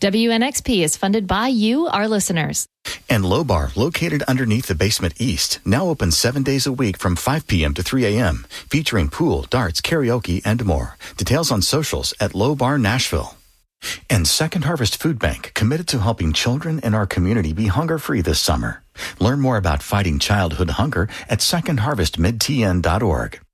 WNXP is funded by you, our listeners. And Low Bar, located underneath the Basement East, now open 7 days a week from 5 p.m. to 3 a.m., featuring pool, darts, karaoke, and more. Details on socials at Low Bar Nashville. And Second Harvest Food Bank, committed to helping children in our community be hunger-free this summer. Learn more about fighting childhood hunger at secondharvestmidtn.org.